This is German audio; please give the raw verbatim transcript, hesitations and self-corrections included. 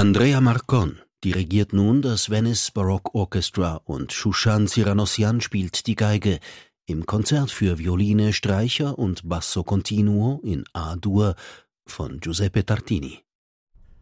Andrea Marcon dirigiert nun das Venice Baroque Orchestra und Shushan Cyranosian spielt die Geige im Konzert für Violine, Streicher und Basso Continuo in A-Dur von Giuseppe Tartini.